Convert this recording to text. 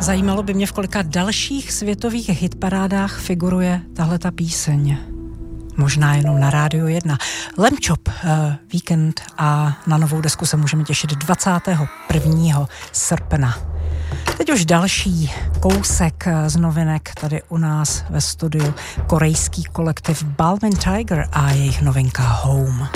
Zajímalo by mě, v kolika dalších světových hitparádách figuruje tahleta píseň. Možná jenom na Rádiu 1. Lamb Chop, víkend a na novou desku se můžeme těšit 21. srpna. Teď už další kousek z novinek tady u nás ve studiu. Korejský kolektiv Balmain Tiger a jejich novinka Home.